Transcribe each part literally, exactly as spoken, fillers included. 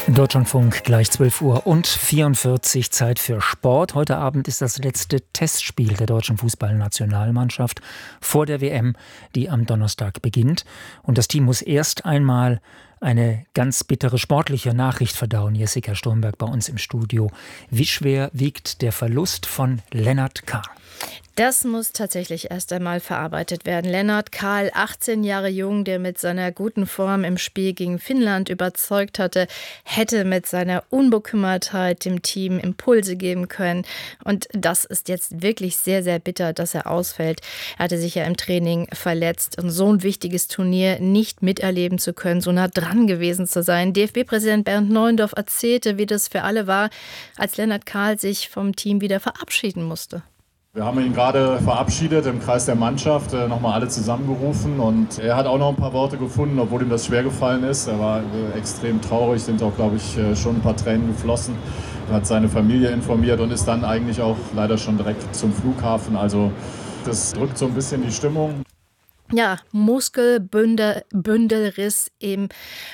Deutschlandfunk gleich zwölf Uhr und vierundvierzig, Zeit für Sport. Heute Abend ist das letzte Testspiel der deutschen Fußballnationalmannschaft vor der W M, die am Donnerstag beginnt. Und das Team muss erst einmal eine ganz bittere sportliche Nachricht verdauen. Jessica Sturmberg bei uns im Studio. Wie schwer wiegt der Verlust von Lennart Kahl? Das muss tatsächlich erst einmal verarbeitet werden. Lennart Kahl, achtzehn Jahre jung, der mit seiner guten Form im Spiel gegen Finnland überzeugt hatte, hätte mit seiner Unbekümmertheit dem Team Impulse geben können. Und das ist jetzt wirklich sehr, sehr bitter, dass er ausfällt. Er hatte sich ja im Training verletzt und so ein wichtiges Turnier nicht miterleben zu können, so nah dran gewesen zu sein. D F B-Präsident Bernd Neuendorf erzählte, wie das für alle war, als Lennart Kahl sich vom Team wieder verabschieden musste. Wir haben ihn gerade verabschiedet im Kreis der Mannschaft, äh, nochmal alle zusammengerufen, und er hat auch noch ein paar Worte gefunden, obwohl ihm das schwer gefallen ist. Er war äh, extrem traurig, sind auch, glaube ich, äh, schon ein paar Tränen geflossen, hat seine Familie informiert und ist dann eigentlich auch leider schon direkt zum Flughafen. Also das drückt so ein bisschen die Stimmung. Ja, Muskelbündelriss im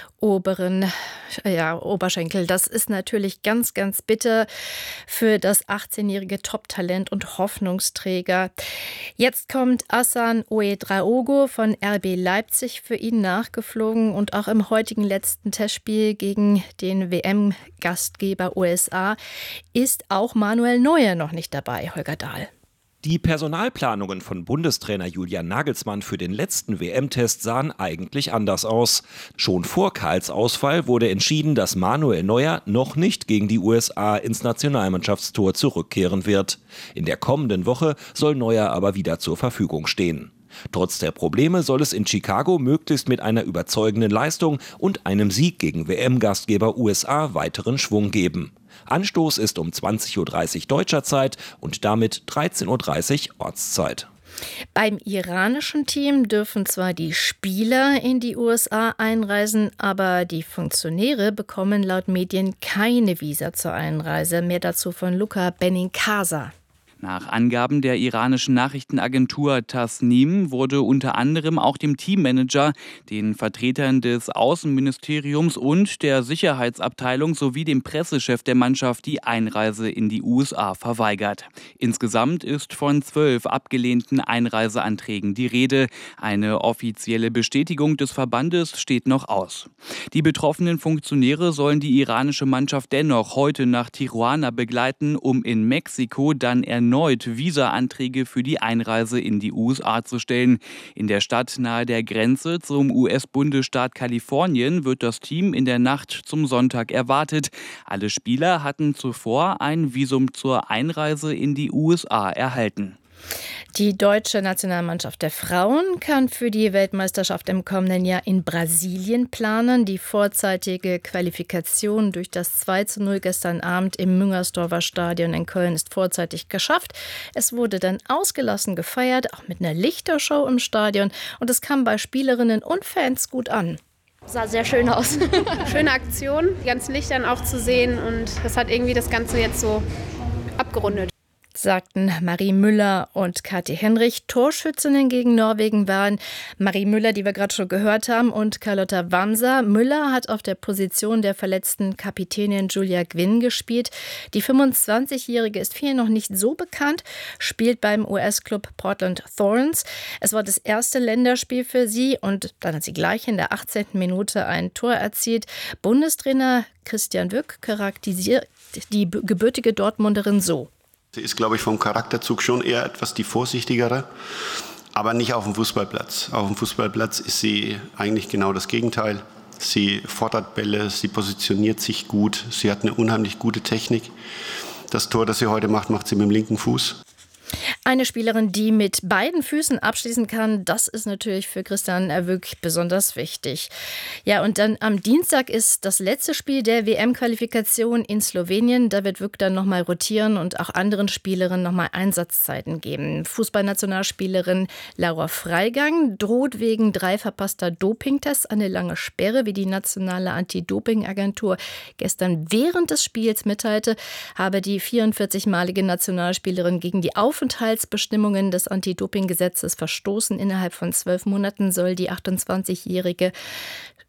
oberen ja, Oberschenkel. Das ist natürlich ganz, ganz bitter für das achtzehnjährige Top-Talent und Hoffnungsträger. Jetzt kommt Hassan Ouedraogo von R B Leipzig für ihn nachgeflogen, und auch im heutigen letzten Testspiel gegen den W M-Gastgeber U S A ist auch Manuel Neuer noch nicht dabei, Holger Dahl. Die Personalplanungen von Bundestrainer Julian Nagelsmann für den letzten W M-Test sahen eigentlich anders aus. Schon vor Kahls Ausfall wurde entschieden, dass Manuel Neuer noch nicht gegen die U S A ins Nationalmannschaftstor zurückkehren wird. In der kommenden Woche soll Neuer aber wieder zur Verfügung stehen. Trotz der Probleme soll es in Chicago möglichst mit einer überzeugenden Leistung und einem Sieg gegen W M-Gastgeber U S A weiteren Schwung geben. Anstoß ist um zwanzig Uhr dreißig deutscher Zeit und damit dreizehn Uhr dreißig Ortszeit. Beim iranischen Team dürfen zwar die Spieler in die U S A einreisen, aber die Funktionäre bekommen laut Medien keine Visa zur Einreise. Mehr dazu von Luca Benincasa. Nach Angaben der iranischen Nachrichtenagentur Tasnim wurde unter anderem auch dem Teammanager, den Vertretern des Außenministeriums und der Sicherheitsabteilung sowie dem Pressechef der Mannschaft die Einreise in die U S A verweigert. Insgesamt ist von zwölf abgelehnten Einreiseanträgen die Rede. Eine offizielle Bestätigung des Verbandes steht noch aus. Die betroffenen Funktionäre sollen die iranische Mannschaft dennoch heute nach Tijuana begleiten, um in Mexiko dann erneut erneut Visa-Anträge für die Einreise in die U S A zu stellen. In der Stadt nahe der Grenze zum U S-Bundesstaat Kalifornien wird das Team in der Nacht zum Sonntag erwartet. Alle Spieler hatten zuvor ein Visum zur Einreise in die U S A erhalten. Die deutsche Nationalmannschaft der Frauen kann für die Weltmeisterschaft im kommenden Jahr in Brasilien planen. Die vorzeitige Qualifikation durch das zwei zu null gestern Abend im Müngersdorfer Stadion in Köln ist vorzeitig geschafft. Es wurde dann ausgelassen gefeiert, auch mit einer Lichtershow im Stadion. Und es kam bei Spielerinnen und Fans gut an. Sah sehr schön aus. Schöne Aktion, die ganzen Lichtern auch zu sehen. Und das hat irgendwie das Ganze jetzt so abgerundet, sagten Marie Müller und Kathi Henrich. Torschützinnen gegen Norwegen waren Marie Müller, die wir gerade schon gehört haben, und Carlotta Wamser. Müller hat auf der Position der verletzten Kapitänin Julia Gwynn gespielt. Die fünfundzwanzigjährige ist vielen noch nicht so bekannt, spielt beim U S-Club Portland Thorns. Es war das erste Länderspiel für sie, und dann hat sie gleich in der achtzehnten Minute ein Tor erzielt. Bundestrainer Christian Wück charakterisiert die gebürtige Dortmunderin so: Sie ist, glaube ich, vom Charakterzug schon eher etwas die vorsichtigere, aber nicht auf dem Fußballplatz. Auf dem Fußballplatz ist sie eigentlich genau das Gegenteil. Sie fordert Bälle, sie positioniert sich gut, sie hat eine unheimlich gute Technik. Das Tor, das sie heute macht, macht sie mit dem linken Fuß. Eine Spielerin, die mit beiden Füßen abschließen kann, das ist natürlich für Christian Wück besonders wichtig. Ja, und dann am Dienstag ist das letzte Spiel der W M-Qualifikation in Slowenien. Da wird Wück dann nochmal rotieren und auch anderen Spielerinnen nochmal Einsatzzeiten geben. Fußballnationalspielerin Laura Freigang droht wegen drei verpasster Dopingtests eine lange Sperre, wie die nationale Anti-Doping-Agentur gestern während des Spiels mitteilte, habe die vierundvierzigmalige Nationalspielerin gegen die Auf Aufenthaltsbestimmungen des Anti-Doping-Gesetzes verstoßen. Innerhalb von zwölf Monaten soll die achtundzwanzigjährige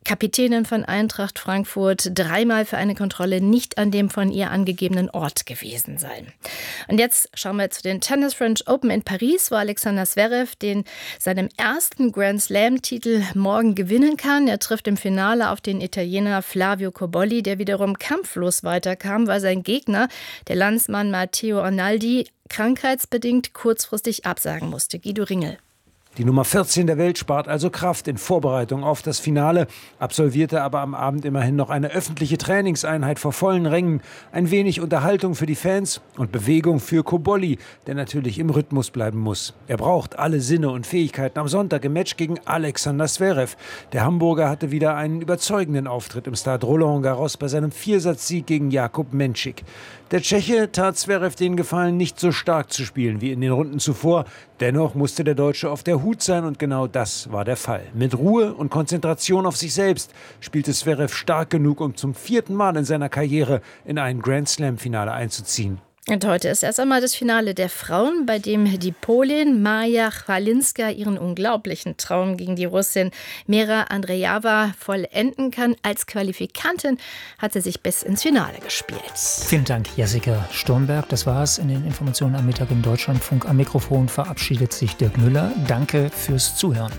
Kapitänin von Eintracht Frankfurt, dreimal für eine Kontrolle nicht an dem von ihr angegebenen Ort gewesen sein. Und jetzt schauen wir zu den Tennis French Open in Paris, wo Alexander Zverev den seinem ersten Grand Slam-Titel morgen gewinnen kann. Er trifft im Finale auf den Italiener Flavio Cobolli, der wiederum kampflos weiterkam, weil sein Gegner, der Landsmann Matteo Arnaldi, krankheitsbedingt kurzfristig absagen musste. Guido Ringel. Die Nummer vierzehn der Welt spart also Kraft in Vorbereitung auf das Finale, absolvierte aber am Abend immerhin noch eine öffentliche Trainingseinheit vor vollen Rängen. Ein wenig Unterhaltung für die Fans und Bewegung für Cobolli, der natürlich im Rhythmus bleiben muss. Er braucht alle Sinne und Fähigkeiten am Sonntag im Match gegen Alexander Zverev. Der Hamburger hatte wieder einen überzeugenden Auftritt im Stade Roland Garros bei seinem Viersatzsieg gegen Jakub Menšik. Der Tscheche tat Zverev den Gefallen, nicht so stark zu spielen wie in den Runden zuvor. Dennoch musste der Deutsche auf der Hut sein und genau das war der Fall. Mit Ruhe und Konzentration auf sich selbst spielte Zverev stark genug, um zum vierten Mal in seiner Karriere in ein Grand-Slam-Finale einzuziehen. Und heute ist erst einmal das Finale der Frauen, bei dem die Polin Maja Chwalinska ihren unglaublichen Traum gegen die Russin Mira Andreeva vollenden kann. Als Qualifikantin hat sie sich bis ins Finale gespielt. Vielen Dank, Jessica Sturmberg. Das war es in den Informationen am Mittag im Deutschlandfunk. Am Mikrofon verabschiedet sich Dirk Müller. Danke fürs Zuhören.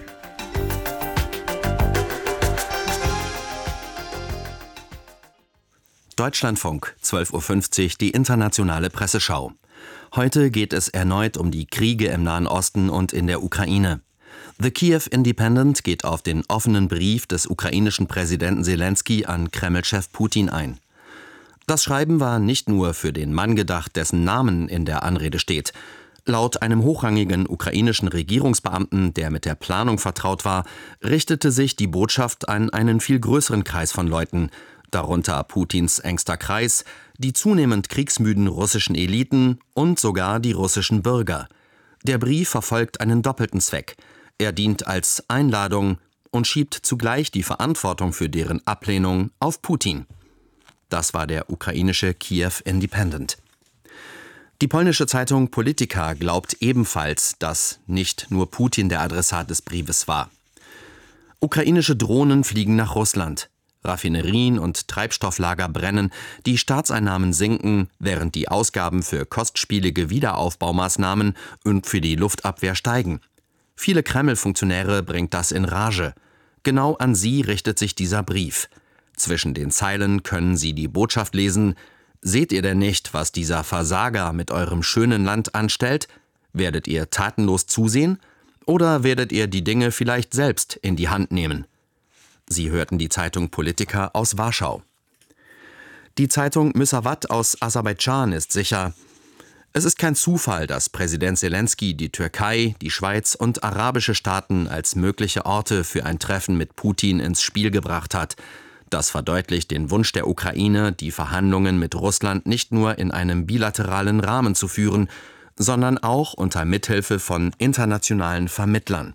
Deutschlandfunk, zwölf Uhr fünfzig, die internationale Presseschau. Heute geht es erneut um die Kriege im Nahen Osten und in der Ukraine. The Kiev Independent geht auf den offenen Brief des ukrainischen Präsidenten Selensky an Kreml-Chef Putin ein. Das Schreiben war nicht nur für den Mann gedacht, dessen Namen in der Anrede steht. Laut einem hochrangigen ukrainischen Regierungsbeamten, der mit der Planung vertraut war, richtete sich die Botschaft an einen viel größeren Kreis von Leuten, darunter Putins engster Kreis, die zunehmend kriegsmüden russischen Eliten und sogar die russischen Bürger. Der Brief verfolgt einen doppelten Zweck. Er dient als Einladung und schiebt zugleich die Verantwortung für deren Ablehnung auf Putin. Das war der ukrainische Kiev Independent. Die polnische Zeitung Polityka glaubt ebenfalls, dass nicht nur Putin der Adressat des Briefes war. Ukrainische Drohnen fliegen nach Russland. Raffinerien und Treibstofflager brennen, die Staatseinnahmen sinken, während die Ausgaben für kostspielige Wiederaufbaumaßnahmen und für die Luftabwehr steigen. Viele Kreml-Funktionäre bringt das in Rage. Genau an sie richtet sich dieser Brief. Zwischen den Zeilen können Sie die Botschaft lesen: Seht ihr denn nicht, was dieser Versager mit eurem schönen Land anstellt? Werdet ihr tatenlos zusehen? Oder werdet ihr die Dinge vielleicht selbst in die Hand nehmen? Sie hörten die Zeitung Polityka aus Warschau. Die Zeitung Müsavat aus Aserbaidschan ist sicher: Es ist kein Zufall, dass Präsident Selensky die Türkei, die Schweiz und arabische Staaten als mögliche Orte für ein Treffen mit Putin ins Spiel gebracht hat. Das verdeutlicht den Wunsch der Ukraine, die Verhandlungen mit Russland nicht nur in einem bilateralen Rahmen zu führen, sondern auch unter Mithilfe von internationalen Vermittlern.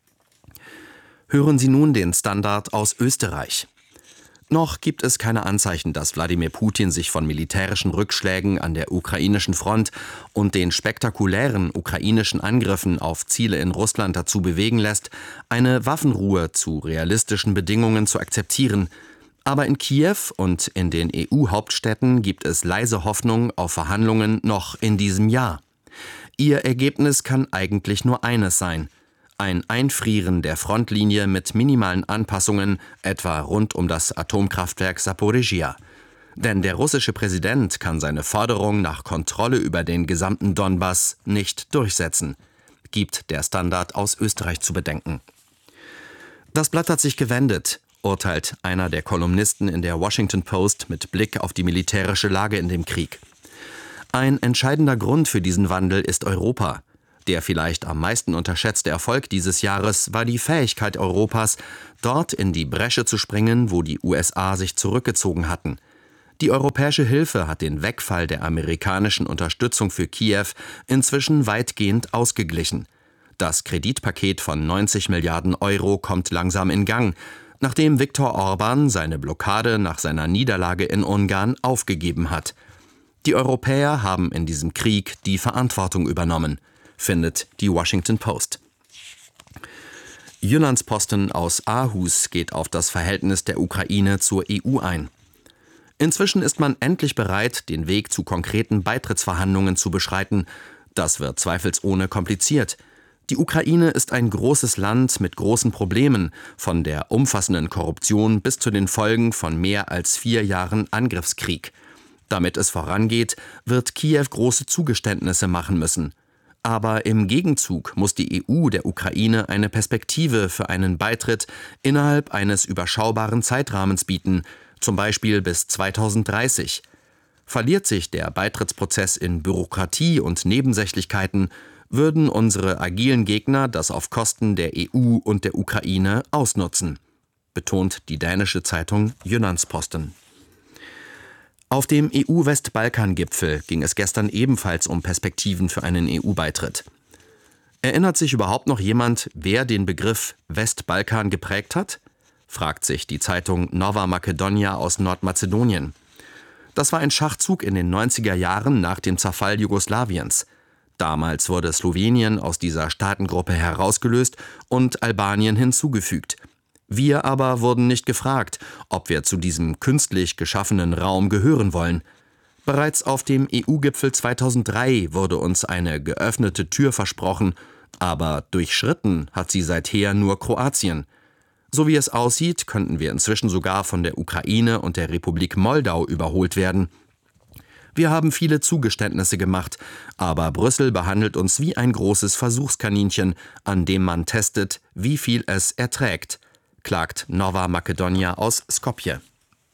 Hören Sie nun den Standard aus Österreich. Noch gibt es keine Anzeichen, dass Wladimir Putin sich von militärischen Rückschlägen an der ukrainischen Front und den spektakulären ukrainischen Angriffen auf Ziele in Russland dazu bewegen lässt, eine Waffenruhe zu realistischen Bedingungen zu akzeptieren. Aber in Kiew und in den E U-Hauptstädten gibt es leise Hoffnung auf Verhandlungen noch in diesem Jahr. Ihr Ergebnis kann eigentlich nur eines sein: ein Einfrieren der Frontlinie mit minimalen Anpassungen, etwa rund um das Atomkraftwerk Saporizhia. Denn der russische Präsident kann seine Forderung nach Kontrolle über den gesamten Donbass nicht durchsetzen, gibt der Standard aus Österreich zu bedenken. Das Blatt hat sich gewendet, urteilt einer der Kolumnisten in der Washington Post mit Blick auf die militärische Lage in dem Krieg. Ein entscheidender Grund für diesen Wandel ist Europa. Der vielleicht am meisten unterschätzte Erfolg dieses Jahres war die Fähigkeit Europas, dort in die Bresche zu springen, wo die U S A sich zurückgezogen hatten. Die europäische Hilfe hat den Wegfall der amerikanischen Unterstützung für Kiew inzwischen weitgehend ausgeglichen. Das Kreditpaket von neunzig Milliarden Euro kommt langsam in Gang, nachdem Viktor Orban seine Blockade nach seiner Niederlage in Ungarn aufgegeben hat. Die Europäer haben in diesem Krieg die Verantwortung übernommen, findet die Washington Post. Jyllands-Posten aus Aarhus geht auf das Verhältnis der Ukraine zur E U ein. Inzwischen ist man endlich bereit, den Weg zu konkreten Beitrittsverhandlungen zu beschreiten. Das wird zweifelsohne kompliziert. Die Ukraine ist ein großes Land mit großen Problemen, von der umfassenden Korruption bis zu den Folgen von mehr als vier Jahren Angriffskrieg. Damit es vorangeht, wird Kiew große Zugeständnisse machen müssen. Aber im Gegenzug muss die E U der Ukraine eine Perspektive für einen Beitritt innerhalb eines überschaubaren Zeitrahmens bieten, zum Beispiel bis zweitausenddreißig. Verliert sich der Beitrittsprozess in Bürokratie und Nebensächlichkeiten, würden unsere agilen Gegner das auf Kosten der E U und der Ukraine ausnutzen, betont die dänische Zeitung Jyllands-Posten. Auf dem E U-Westbalkan-Gipfel ging es gestern ebenfalls um Perspektiven für einen E U-Beitritt. Erinnert sich überhaupt noch jemand, wer den Begriff Westbalkan geprägt hat? Fragt sich die Zeitung Nova Makedonia aus Nordmazedonien. Das war ein Schachzug in den neunziger Jahren nach dem Zerfall Jugoslawiens. Damals wurde Slowenien aus dieser Staatengruppe herausgelöst und Albanien hinzugefügt. Wir aber wurden nicht gefragt, ob wir zu diesem künstlich geschaffenen Raum gehören wollen. Bereits auf dem E U-Gipfel zweitausenddrei wurde uns eine geöffnete Tür versprochen, aber durchschritten hat sie seither nur Kroatien. So wie es aussieht, könnten wir inzwischen sogar von der Ukraine und der Republik Moldau überholt werden. Wir haben viele Zugeständnisse gemacht, aber Brüssel behandelt uns wie ein großes Versuchskaninchen, an dem man testet, wie viel es erträgt, klagt Nova Makedonia aus Skopje.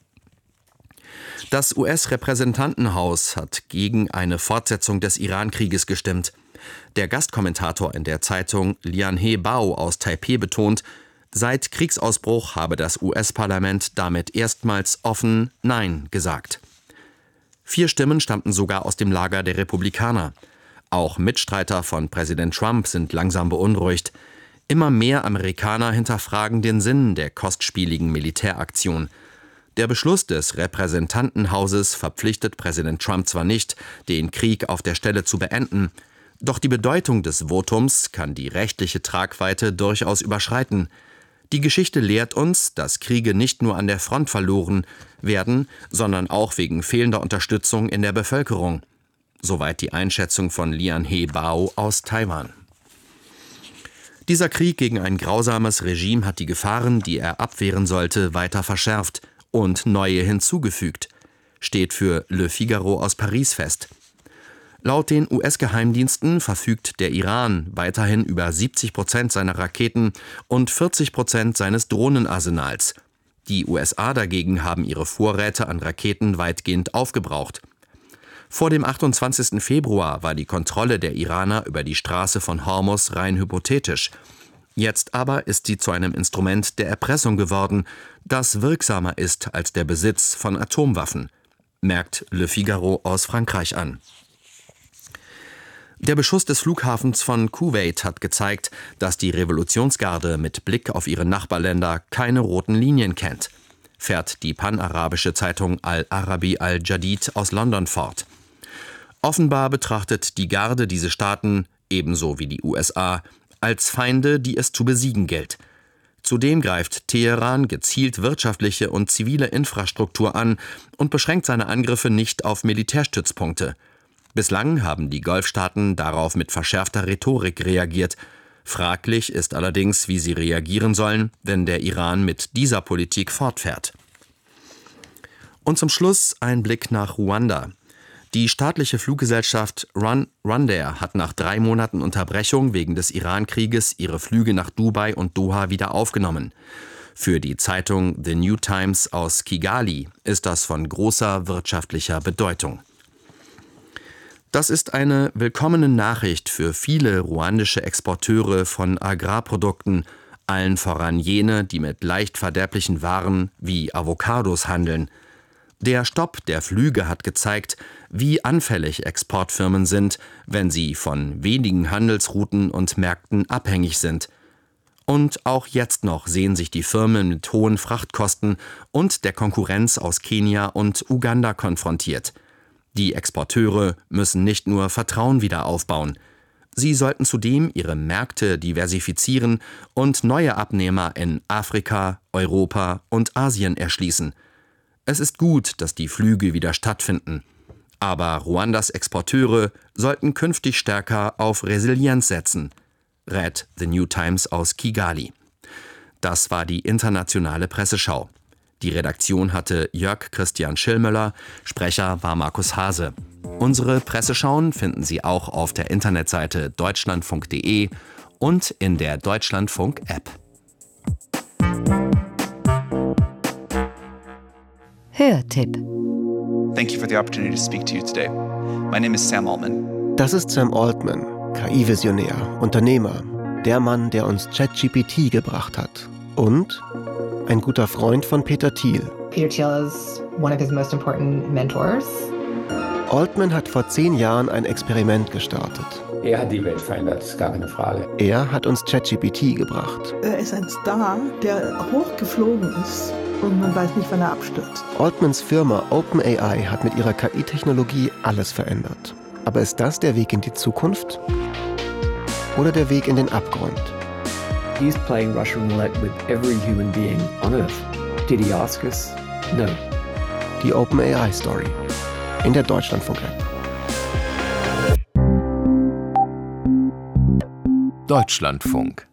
Das U S-Repräsentantenhaus hat gegen eine Fortsetzung des Iran-Krieges gestimmt. Der Gastkommentator in der Zeitung Lian-He Bao aus Taipeh betont, seit Kriegsausbruch habe das U S-Parlament damit erstmals offen Nein gesagt. Vier Stimmen stammten sogar aus dem Lager der Republikaner. Auch Mitstreiter von Präsident Trump sind langsam beunruhigt. Immer mehr Amerikaner hinterfragen den Sinn der kostspieligen Militäraktion. Der Beschluss des Repräsentantenhauses verpflichtet Präsident Trump zwar nicht, den Krieg auf der Stelle zu beenden, doch die Bedeutung des Votums kann die rechtliche Tragweite durchaus überschreiten. Die Geschichte lehrt uns, dass Kriege nicht nur an der Front verloren werden, sondern auch wegen fehlender Unterstützung in der Bevölkerung. Soweit die Einschätzung von Lian-He Bao aus Taiwan. Dieser Krieg gegen ein grausames Regime hat die Gefahren, die er abwehren sollte, weiter verschärft und neue hinzugefügt, steht für Le Figaro aus Paris fest. Laut den U S-Geheimdiensten verfügt der Iran weiterhin über siebzig Prozent seiner Raketen und vierzig Prozent seines Drohnenarsenals. Die U S A dagegen haben ihre Vorräte an Raketen weitgehend aufgebraucht. Vor dem achtundzwanzigsten Februar war die Kontrolle der Iraner über die Straße von Hormuz rein hypothetisch. Jetzt aber ist sie zu einem Instrument der Erpressung geworden, das wirksamer ist als der Besitz von Atomwaffen, merkt Le Figaro aus Frankreich an. Der Beschuss des Flughafens von Kuwait hat gezeigt, dass die Revolutionsgarde mit Blick auf ihre Nachbarländer keine roten Linien kennt, fährt die panarabische Zeitung Al-Arabi al-Jadid aus London fort. Offenbar betrachtet die Garde diese Staaten, ebenso wie die U S A, als Feinde, die es zu besiegen gilt. Zudem greift Teheran gezielt wirtschaftliche und zivile Infrastruktur an und beschränkt seine Angriffe nicht auf Militärstützpunkte. Bislang haben die Golfstaaten darauf mit verschärfter Rhetorik reagiert. Fraglich ist allerdings, wie sie reagieren sollen, wenn der Iran mit dieser Politik fortfährt. Und zum Schluss ein Blick nach Ruanda. Die staatliche Fluggesellschaft Run Rundair hat nach drei Monaten Unterbrechung wegen des Iran-Krieges ihre Flüge nach Dubai und Doha wieder aufgenommen. Für die Zeitung The New Times aus Kigali ist das von großer wirtschaftlicher Bedeutung. Das ist eine willkommene Nachricht für viele ruandische Exporteure von Agrarprodukten, allen voran jene, die mit leicht verderblichen Waren wie Avocados handeln. Der Stopp der Flüge hat gezeigt, wie anfällig Exportfirmen sind, wenn sie von wenigen Handelsrouten und Märkten abhängig sind. Und auch jetzt noch sehen sich die Firmen mit hohen Frachtkosten und der Konkurrenz aus Kenia und Uganda konfrontiert. Die Exporteure müssen nicht nur Vertrauen wieder aufbauen. Sie sollten zudem ihre Märkte diversifizieren und neue Abnehmer in Afrika, Europa und Asien erschließen. Es ist gut, dass die Flüge wieder stattfinden. Aber Ruandas Exporteure sollten künftig stärker auf Resilienz setzen, rät The New Times aus Kigali. Das war die internationale Presseschau. Die Redaktion hatte Jörg Christian Schillmöller, Sprecher war Markus Hase. Unsere Presseschauen finden Sie auch auf der Internetseite deutschlandfunk punkt de und in der Deutschlandfunk-App. Hörtipp. Thank you for the opportunity to speak to you today. My name is Sam Altman. Das ist Sam Altman, K I-Visionär, Unternehmer, der Mann, der uns ChatGPT gebracht hat. Und ein guter Freund von Peter Thiel. Peter Thiel is one of his most important mentors. Altman hat vor zehn Jahren ein Experiment gestartet. Er hat die Welt verändert, ist gar keine Frage. Er hat uns ChatGPT gebracht. Er ist ein Star, der hochgeflogen ist und man weiß nicht, wann er abstürzt. Altmans Firma OpenAI hat mit ihrer K I-Technologie alles verändert. Aber ist das der Weg in die Zukunft? Oder der Weg in den Abgrund? He's playing Russian roulette with every human being on Earth. Did he ask us? No. Die OpenAI-Story. In der Deutschlandfunk-App. Deutschlandfunk.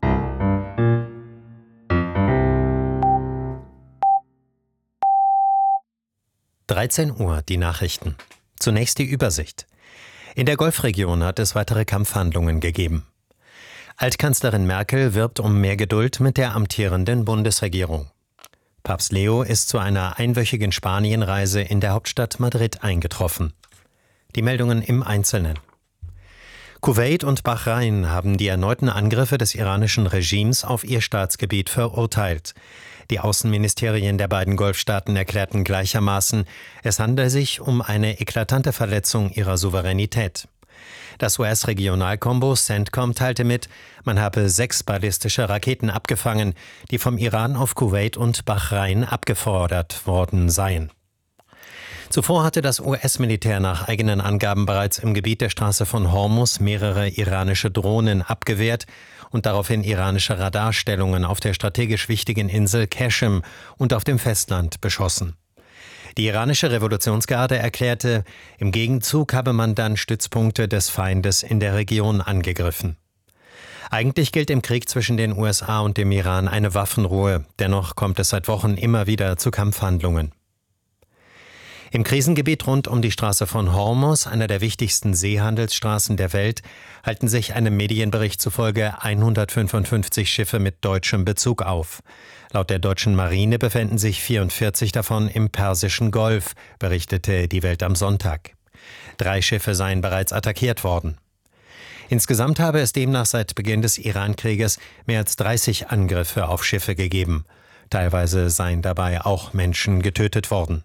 dreizehn Uhr, die Nachrichten. Zunächst die Übersicht. In der Golfregion hat es weitere Kampfhandlungen gegeben. Altkanzlerin Merkel wirbt um mehr Geduld mit der amtierenden Bundesregierung. Papst Leo ist zu einer einwöchigen Spanienreise in der Hauptstadt Madrid eingetroffen. Die Meldungen im Einzelnen. Kuwait und Bahrain haben die erneuten Angriffe des iranischen Regimes auf ihr Staatsgebiet verurteilt. Die Außenministerien der beiden Golfstaaten erklärten gleichermaßen, es handele sich um eine eklatante Verletzung ihrer Souveränität. Das U S-Regionalkombo CENTCOM teilte mit, man habe sechs ballistische Raketen abgefangen, die vom Iran auf Kuwait und Bahrain abgefordert worden seien. Zuvor hatte das U S-Militär nach eigenen Angaben bereits im Gebiet der Straße von Hormuz mehrere iranische Drohnen abgewehrt und daraufhin iranische Radarstellungen auf der strategisch wichtigen Insel Qashem und auf dem Festland beschossen. Die iranische Revolutionsgarde erklärte, im Gegenzug habe man dann Stützpunkte des Feindes in der Region angegriffen. Eigentlich gilt im Krieg zwischen den U S A und dem Iran eine Waffenruhe, dennoch kommt es seit Wochen immer wieder zu Kampfhandlungen. Im Krisengebiet rund um die Straße von Hormuz, einer der wichtigsten Seehandelsstraßen der Welt, halten sich einem Medienbericht zufolge hundertfünfundfünfzig Schiffe mit deutschem Bezug auf. Laut der deutschen Marine befänden sich vierundvierzig davon im Persischen Golf, berichtete die Welt am Sonntag. Drei Schiffe seien bereits attackiert worden. Insgesamt habe es demnach seit Beginn des Iran-Krieges mehr als dreißig Angriffe auf Schiffe gegeben. Teilweise seien dabei auch Menschen getötet worden.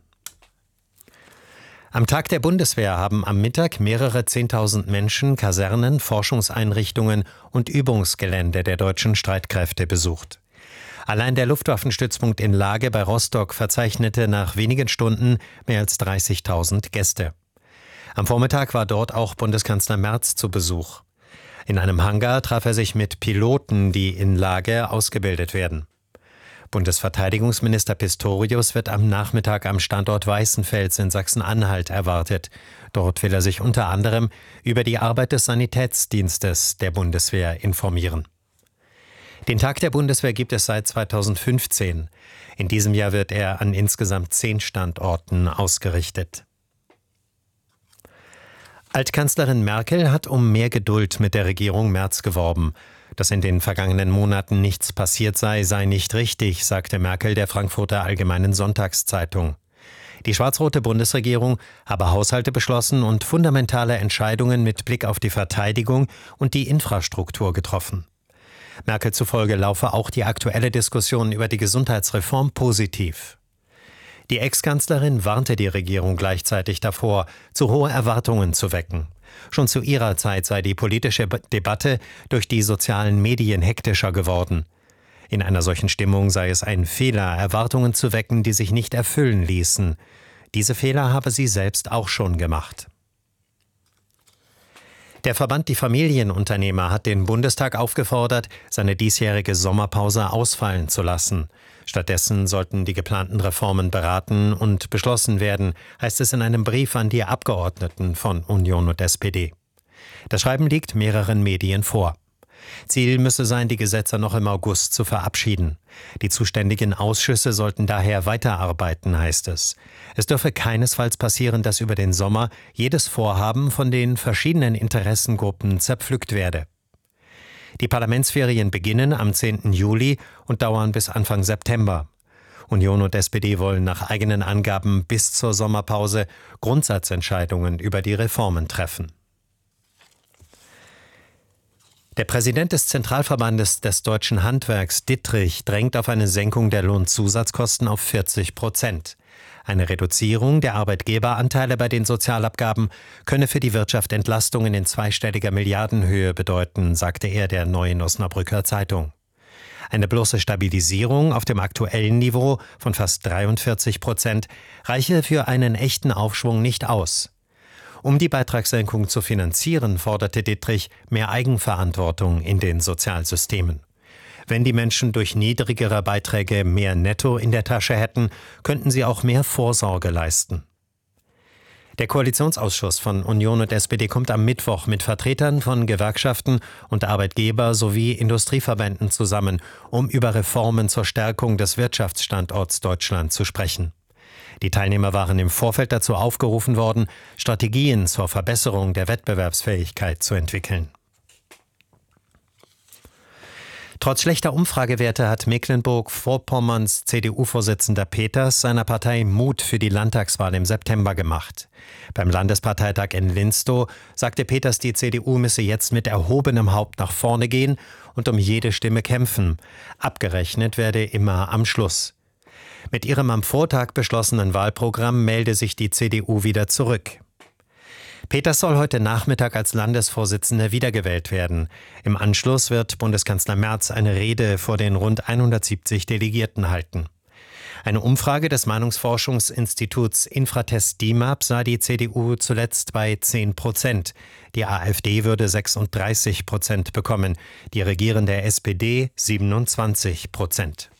Am Tag der Bundeswehr haben am Mittag mehrere Zehntausend Menschen Kasernen, Forschungseinrichtungen und Übungsgelände der deutschen Streitkräfte besucht. Allein der Luftwaffenstützpunkt in Lage bei Rostock verzeichnete nach wenigen Stunden mehr als dreißigtausend Gäste. Am Vormittag war dort auch Bundeskanzler Merz zu Besuch. In einem Hangar traf er sich mit Piloten, die in Lage ausgebildet werden. Bundesverteidigungsminister Pistorius wird am Nachmittag am Standort Weißenfels in Sachsen-Anhalt erwartet. Dort will er sich unter anderem über die Arbeit des Sanitätsdienstes der Bundeswehr informieren. Den Tag der Bundeswehr gibt es seit zweitausendfünfzehn. In diesem Jahr wird er an insgesamt zehn Standorten ausgerichtet. Altkanzlerin Merkel hat um mehr Geduld mit der Regierung Merz geworben. Dass in den vergangenen Monaten nichts passiert sei, sei nicht richtig, sagte Merkel der Frankfurter Allgemeinen Sonntagszeitung. Die schwarz-rote Bundesregierung habe Haushalte beschlossen und fundamentale Entscheidungen mit Blick auf die Verteidigung und die Infrastruktur getroffen. Merkel zufolge laufe auch die aktuelle Diskussion über die Gesundheitsreform positiv. Die Ex-Kanzlerin warnte die Regierung gleichzeitig davor, zu hohe Erwartungen zu wecken. Schon zu ihrer Zeit sei die politische Debatte durch die sozialen Medien hektischer geworden. In einer solchen Stimmung sei es ein Fehler, Erwartungen zu wecken, die sich nicht erfüllen ließen. Diese Fehler habe sie selbst auch schon gemacht. Der Verband Die Familienunternehmer hat den Bundestag aufgefordert, seine diesjährige Sommerpause ausfallen zu lassen. Stattdessen sollten die geplanten Reformen beraten und beschlossen werden, heißt es in einem Brief an die Abgeordneten von Union und S P D. Das Schreiben liegt mehreren Medien vor. Ziel müsse sein, die Gesetze noch im August zu verabschieden. Die zuständigen Ausschüsse sollten daher weiterarbeiten, heißt es. Es dürfe keinesfalls passieren, dass über den Sommer jedes Vorhaben von den verschiedenen Interessengruppen zerpflückt werde. Die Parlamentsferien beginnen am zehnten Juli und dauern bis Anfang September. Union und S P D wollen nach eigenen Angaben bis zur Sommerpause Grundsatzentscheidungen über die Reformen treffen. Der Präsident des Zentralverbandes des deutschen Handwerks, Dittrich, drängt auf eine Senkung der Lohnzusatzkosten auf vierzig Prozent. Eine Reduzierung der Arbeitgeberanteile bei den Sozialabgaben könne für die Wirtschaft Entlastungen in zweistelliger Milliardenhöhe bedeuten, sagte er der Neuen Osnabrücker Zeitung. Eine bloße Stabilisierung auf dem aktuellen Niveau von fast dreiundvierzig Prozent reiche für einen echten Aufschwung nicht aus. Um die Beitragssenkung zu finanzieren, forderte Dittrich mehr Eigenverantwortung in den Sozialsystemen. Wenn die Menschen durch niedrigere Beiträge mehr Netto in der Tasche hätten, könnten sie auch mehr Vorsorge leisten. Der Koalitionsausschuss von Union und S P D kommt am Mittwoch mit Vertretern von Gewerkschaften und Arbeitgeber sowie Industrieverbänden zusammen, um über Reformen zur Stärkung des Wirtschaftsstandorts Deutschland zu sprechen. Die Teilnehmer waren im Vorfeld dazu aufgerufen worden, Strategien zur Verbesserung der Wettbewerbsfähigkeit zu entwickeln. Trotz schlechter Umfragewerte hat Mecklenburg-Vorpommerns C D U-Vorsitzender Peters seiner Partei Mut für die Landtagswahl im September gemacht. Beim Landesparteitag in Linstow sagte Peters, die C D U müsse jetzt mit erhobenem Haupt nach vorne gehen und um jede Stimme kämpfen. Abgerechnet werde immer am Schluss. Mit ihrem am Vortag beschlossenen Wahlprogramm melde sich die C D U wieder zurück. Peters soll heute Nachmittag als Landesvorsitzender wiedergewählt werden. Im Anschluss wird Bundeskanzler Merz eine Rede vor den rund hundertsiebzig Delegierten halten. Eine Umfrage des Meinungsforschungsinstituts Infratest D I M A P sah die C D U zuletzt bei zehn Prozent. Die AfD würde sechsunddreißig Prozent bekommen, die regierende S P D siebenundzwanzig Prozent.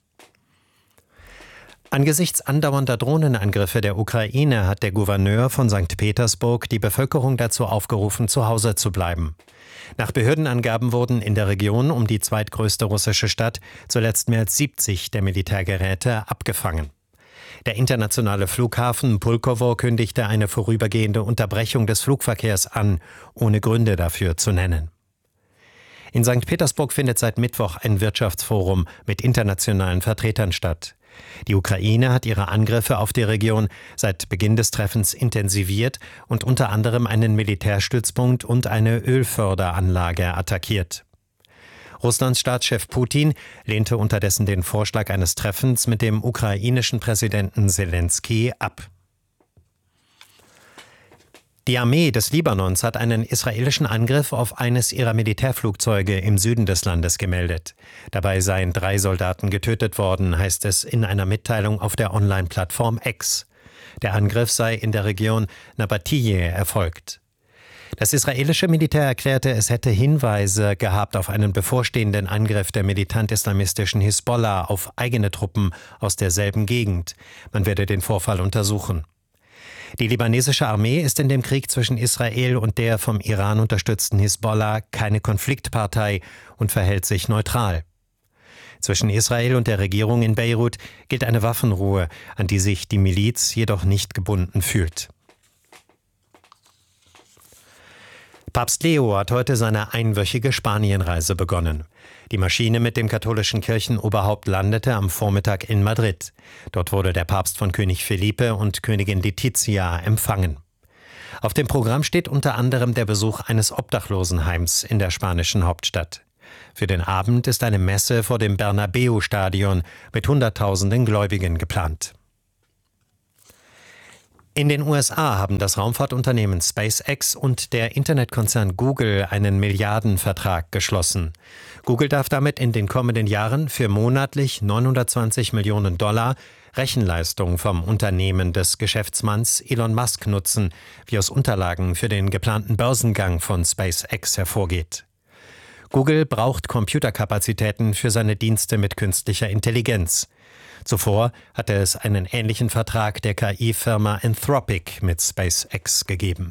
Angesichts andauernder Drohnenangriffe der Ukraine hat der Gouverneur von Sankt Petersburg die Bevölkerung dazu aufgerufen, zu Hause zu bleiben. Nach Behördenangaben wurden in der Region um die zweitgrößte russische Stadt zuletzt mehr als siebzig der Militärgeräte abgefangen. Der internationale Flughafen Pulkowo kündigte eine vorübergehende Unterbrechung des Flugverkehrs an, ohne Gründe dafür zu nennen. In Sankt Petersburg findet seit Mittwoch ein Wirtschaftsforum mit internationalen Vertretern statt. Die Ukraine hat ihre Angriffe auf die Region seit Beginn des Treffens intensiviert und unter anderem einen Militärstützpunkt und eine Ölförderanlage attackiert. Russlands Staatschef Putin lehnte unterdessen den Vorschlag eines Treffens mit dem ukrainischen Präsidenten Selenskyj ab. Die Armee des Libanons hat einen israelischen Angriff auf eines ihrer Militärflugzeuge im Süden des Landes gemeldet. Dabei seien drei Soldaten getötet worden, heißt es in einer Mitteilung auf der Online-Plattform X. Der Angriff sei in der Region Nabatiyeh erfolgt. Das israelische Militär erklärte, es hätte Hinweise gehabt auf einen bevorstehenden Angriff der militant-islamistischen Hisbollah auf eigene Truppen aus derselben Gegend. Man werde den Vorfall untersuchen. Die libanesische Armee ist in dem Krieg zwischen Israel und der vom Iran unterstützten Hisbollah keine Konfliktpartei und verhält sich neutral. Zwischen Israel und der Regierung in Beirut gilt eine Waffenruhe, an die sich die Miliz jedoch nicht gebunden fühlt. Papst Leo hat heute seine einwöchige Spanienreise begonnen. Die Maschine mit dem katholischen Kirchenoberhaupt landete am Vormittag in Madrid. Dort wurde der Papst von König Felipe und Königin Letizia empfangen. Auf dem Programm steht unter anderem der Besuch eines Obdachlosenheims in der spanischen Hauptstadt. Für den Abend ist eine Messe vor dem Bernabeu-Stadion mit Hunderttausenden Gläubigen geplant. In den U S A haben das Raumfahrtunternehmen SpaceX und der Internetkonzern Google einen Milliardenvertrag geschlossen. Google darf damit in den kommenden Jahren für monatlich neunhundertzwanzig Millionen Dollar Rechenleistung vom Unternehmen des Geschäftsmanns Elon Musk nutzen, wie aus Unterlagen für den geplanten Börsengang von SpaceX hervorgeht. Google braucht Computerkapazitäten für seine Dienste mit künstlicher Intelligenz. Zuvor hatte es einen ähnlichen Vertrag der K I-Firma Anthropic mit SpaceX gegeben.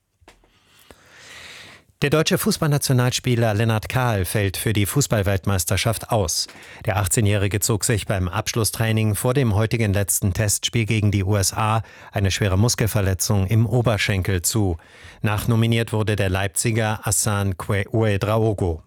Der deutsche Fußballnationalspieler Lennart Kahl fällt für die Fußballweltmeisterschaft aus. Der achtzehnjährige zog sich beim Abschlusstraining vor dem heutigen letzten Testspiel gegen die U S A eine schwere Muskelverletzung im Oberschenkel zu. Nachnominiert wurde der Leipziger Hassan Ouedraogo.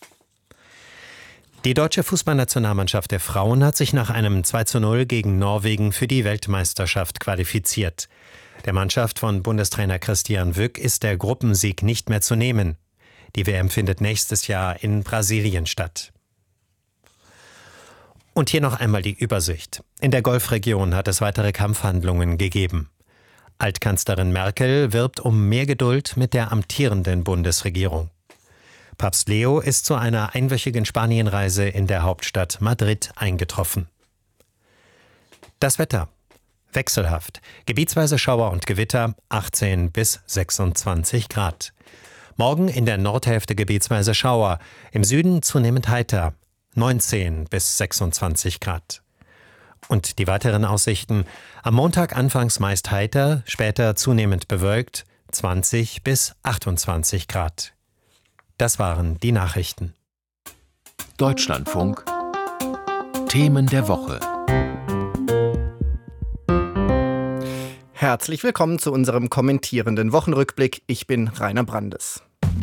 Die deutsche Fußballnationalmannschaft der Frauen hat sich nach einem zwei zu null gegen Norwegen für die Weltmeisterschaft qualifiziert. Der Mannschaft von Bundestrainer Christian Wück ist der Gruppensieg nicht mehr zu nehmen. Die W M findet nächstes Jahr in Brasilien statt. Und hier noch einmal die Übersicht. In der Golfregion hat es weitere Kampfhandlungen gegeben. Altkanzlerin Merkel wirbt um mehr Geduld mit der amtierenden Bundesregierung. Papst Leo ist zu einer einwöchigen Spanienreise in der Hauptstadt Madrid eingetroffen. Das Wetter. Wechselhaft. Gebietsweise Schauer und Gewitter, achtzehn bis sechsundzwanzig Grad. Morgen in der Nordhälfte gebietsweise Schauer, im Süden zunehmend heiter, neunzehn bis sechsundzwanzig Grad. Und die weiteren Aussichten. Am Montag anfangs meist heiter, später zunehmend bewölkt, zwanzig bis achtundzwanzig Grad. Das waren die Nachrichten. Deutschlandfunk. Themen der Woche. Herzlich willkommen zu unserem kommentierenden Wochenrückblick. Ich bin Rainer Brandes.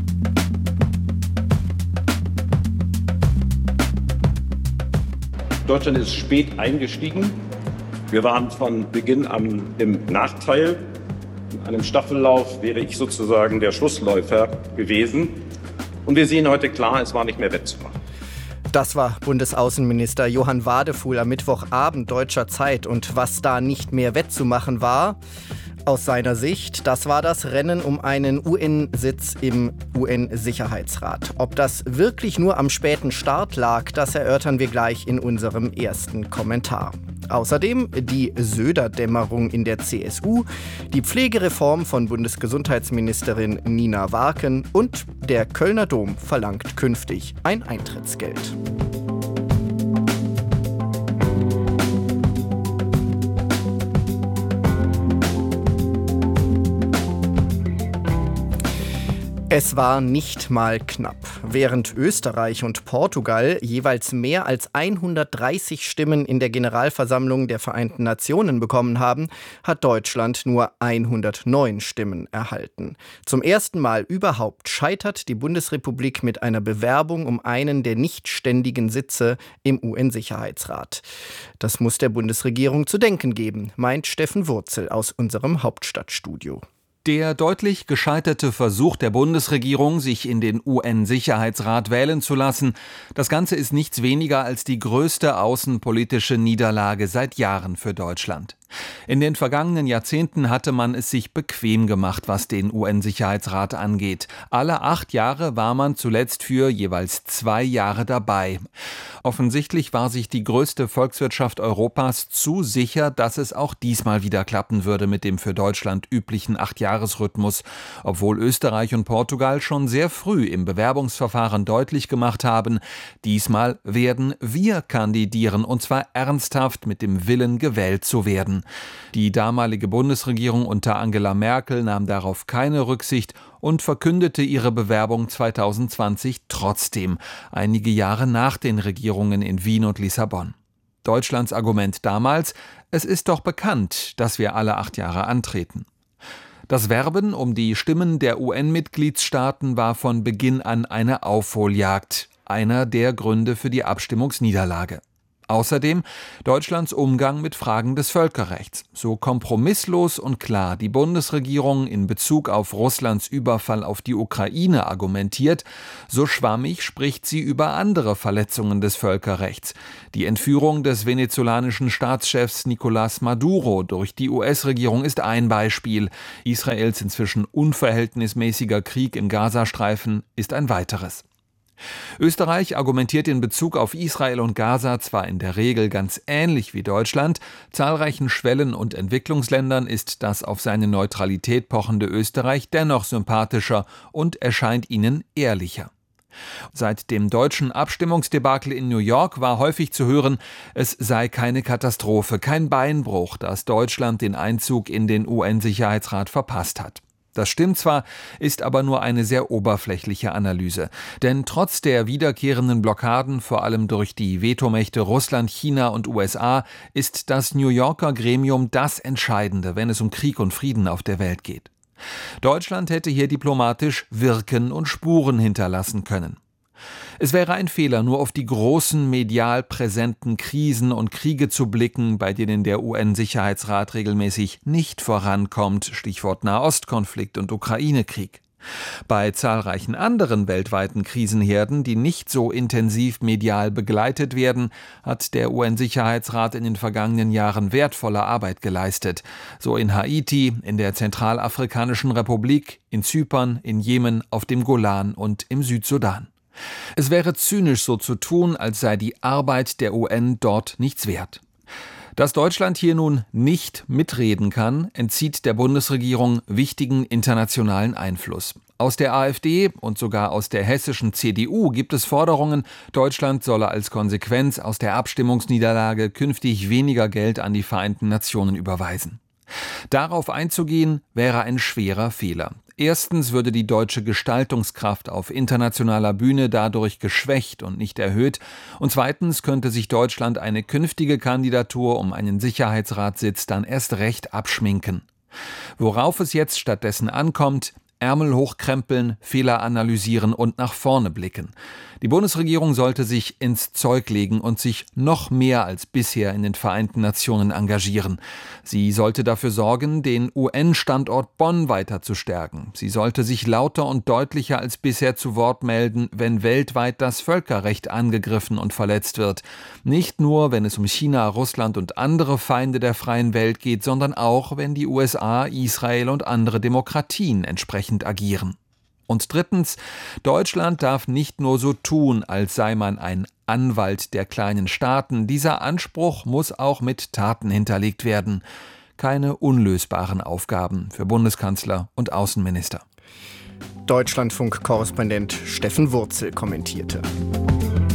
Deutschland ist spät eingestiegen. Wir waren von Beginn an im Nachteil. In einem Staffellauf wäre ich sozusagen der Schlussläufer gewesen. Und wir sehen heute klar, es war nicht mehr wettzumachen. Das war Bundesaußenminister Johann Wadefuhl am Mittwochabend deutscher Zeit. Und was da nicht mehr wettzumachen war, aus seiner Sicht, das war das Rennen um einen U N-Sitz im U N-Sicherheitsrat. Ob das wirklich nur am späten Start lag, das erörtern wir gleich in unserem ersten Kommentar. Außerdem die Söder-Dämmerung in der C S U, die Pflegereform von Bundesgesundheitsministerin Nina Warken und der Kölner Dom verlangt künftig ein Eintrittsgeld. Es war nicht mal knapp. Während Österreich und Portugal jeweils mehr als hundertdreißig Stimmen in der Generalversammlung der Vereinten Nationen bekommen haben, hat Deutschland nur hundertneun Stimmen erhalten. Zum ersten Mal überhaupt scheitert die Bundesrepublik mit einer Bewerbung um einen der nicht ständigen Sitze im U N-Sicherheitsrat. Das muss der Bundesregierung zu denken geben, meint Steffen Wurzel aus unserem Hauptstadtstudio. Der deutlich gescheiterte Versuch der Bundesregierung, sich in den U N-Sicherheitsrat wählen zu lassen, das Ganze ist nichts weniger als die größte außenpolitische Niederlage seit Jahren für Deutschland. In den vergangenen Jahrzehnten hatte man es sich bequem gemacht, was den U N-Sicherheitsrat angeht. Alle acht Jahre war man zuletzt für jeweils zwei Jahre dabei. Offensichtlich war sich die größte Volkswirtschaft Europas zu sicher, dass es auch diesmal wieder klappen würde mit dem für Deutschland üblichen Acht-Jahres-Rhythmus, obwohl Österreich und Portugal schon sehr früh im Bewerbungsverfahren deutlich gemacht haben, diesmal werden wir kandidieren, und zwar ernsthaft mit dem Willen, gewählt zu werden. Die damalige Bundesregierung unter Angela Merkel nahm darauf keine Rücksicht und verkündete ihre Bewerbung zweitausendzwanzig trotzdem, einige Jahre nach den Regierungen in Wien und Lissabon. Deutschlands Argument damals: Es ist doch bekannt, dass wir alle acht Jahre antreten. Das Werben um die Stimmen der U N-Mitgliedstaaten war von Beginn an eine Aufholjagd, einer der Gründe für die Abstimmungsniederlage. Außerdem Deutschlands Umgang mit Fragen des Völkerrechts. So kompromisslos und klar die Bundesregierung in Bezug auf Russlands Überfall auf die Ukraine argumentiert, so schwammig spricht sie über andere Verletzungen des Völkerrechts. Die Entführung des venezolanischen Staatschefs Nicolás Maduro durch die U S-Regierung ist ein Beispiel. Israels inzwischen unverhältnismäßiger Krieg im Gazastreifen ist ein weiteres. Österreich argumentiert in Bezug auf Israel und Gaza zwar in der Regel ganz ähnlich wie Deutschland, zahlreichen Schwellen- und Entwicklungsländern ist das auf seine Neutralität pochende Österreich dennoch sympathischer und erscheint ihnen ehrlicher. Seit dem deutschen Abstimmungsdebakel in New York war häufig zu hören, es sei keine Katastrophe, kein Beinbruch, dass Deutschland den Einzug in den U N-Sicherheitsrat verpasst hat. Das stimmt zwar, ist aber nur eine sehr oberflächliche Analyse. Denn trotz der wiederkehrenden Blockaden, vor allem durch die Vetomächte Russland, China und U S A, ist das New Yorker Gremium das Entscheidende, wenn es um Krieg und Frieden auf der Welt geht. Deutschland hätte hier diplomatisch wirken und Spuren hinterlassen können. Es wäre ein Fehler, nur auf die großen medial präsenten Krisen und Kriege zu blicken, bei denen der U N-Sicherheitsrat regelmäßig nicht vorankommt, Stichwort Nahostkonflikt und Ukraine-Krieg. Bei zahlreichen anderen weltweiten Krisenherden, die nicht so intensiv medial begleitet werden, hat der U N-Sicherheitsrat in den vergangenen Jahren wertvolle Arbeit geleistet. So in Haiti, in der Zentralafrikanischen Republik, in Zypern, in Jemen, auf dem Golan und im Südsudan. Es wäre zynisch, so zu tun, als sei die Arbeit der U N dort nichts wert. Dass Deutschland hier nun nicht mitreden kann, entzieht der Bundesregierung wichtigen internationalen Einfluss. Aus der AfD und sogar aus der hessischen C D U gibt es Forderungen, Deutschland solle als Konsequenz aus der Abstimmungsniederlage künftig weniger Geld an die Vereinten Nationen überweisen. Darauf einzugehen, wäre ein schwerer Fehler. Erstens würde die deutsche Gestaltungskraft auf internationaler Bühne dadurch geschwächt und nicht erhöht. Und zweitens könnte sich Deutschland eine künftige Kandidatur um einen Sicherheitsratssitz dann erst recht abschminken. Worauf es jetzt stattdessen ankommt: Ärmel hochkrempeln, Fehler analysieren und nach vorne blicken. Die Bundesregierung sollte sich ins Zeug legen und sich noch mehr als bisher in den Vereinten Nationen engagieren. Sie sollte dafür sorgen, den U N-Standort Bonn weiter zu stärken. Sie sollte sich lauter und deutlicher als bisher zu Wort melden, wenn weltweit das Völkerrecht angegriffen und verletzt wird. Nicht nur, wenn es um China, Russland und andere Feinde der freien Welt geht, sondern auch, wenn die U S A, Israel und andere Demokratien entsprechend agieren. Und drittens, Deutschland darf nicht nur so tun, als sei man ein Anwalt der kleinen Staaten. Dieser Anspruch muss auch mit Taten hinterlegt werden. Keine unlösbaren Aufgaben für Bundeskanzler und Außenminister. Deutschlandfunk-Korrespondent Steffen Wurzel kommentierte.